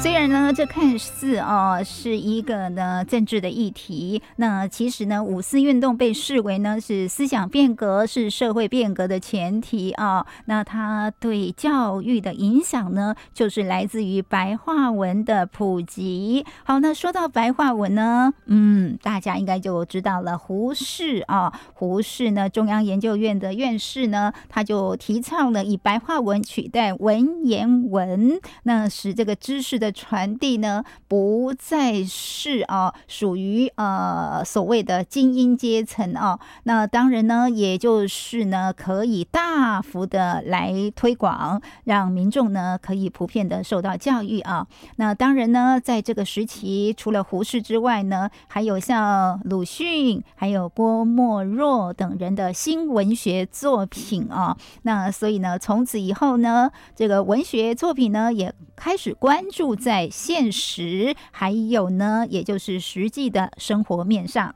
虽然呢，这看似是一个呢政治的议题，那其实呢，五四运动被视为呢是思想变革、是社会变革的前提啊。那它对教育的影响呢，就是来自于白话文的普及。好，那说到白话文呢，大家应该就知道了，胡适啊，胡适呢，中央研究院的院士呢，他就提倡了以白话文取代文言文，那使这个知识的传递呢，不再是属于所谓的精英阶层啊。那当然呢，也就是呢，可以大幅的来推广，让民众呢可以普遍的受到教育啊。那当然呢，在这个时期，除了胡适之外呢，还有像鲁迅、还有郭沫若等人的新文学作品啊。那所以呢，从此以后呢，这个文学作品呢，也开始关注在现实，还有呢，也就是实际的生活面上。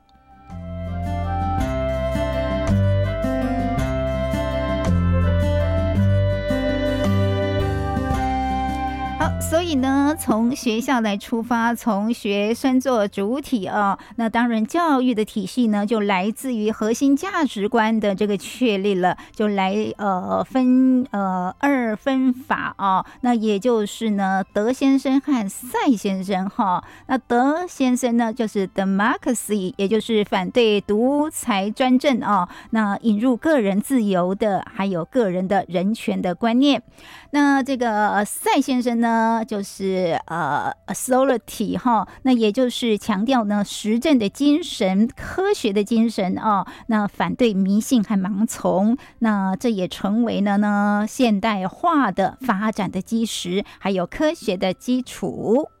所以呢，从学校来出发，从学生做主体啊，那当然教育的体系呢，就来自于核心价值观的这个确立了，就来分二分法啊。那也就是呢，德先生和赛先生哈。那德先生呢，就是 democracy， 也就是反对独裁专政啊，那引入个人自由的，还有个人的人权的观念。那这个赛先生呢，就是authority 哈，那也就是强调呢实证的精神、科学的精神啊，那反对迷信和盲从，那这也成为了呢现代化的发展的基石，还有科学的基础。